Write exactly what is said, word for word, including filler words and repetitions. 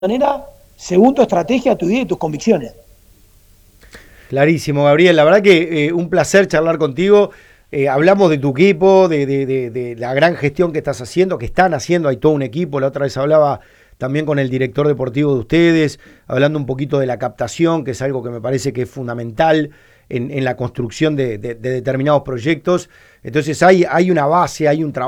manera según tu estrategia, tu idea y tus convicciones. Clarísimo, Gabriel. La verdad que eh, un placer charlar contigo. Eh, hablamos de tu equipo, de, de, de, de la gran gestión que estás haciendo, que están haciendo. Hay todo un equipo. La otra vez hablaba también con el director deportivo de ustedes, hablando un poquito de la captación, que es algo que me parece que es fundamental en, en la construcción de, de, de determinados proyectos. Entonces hay, hay una base, hay un trabajo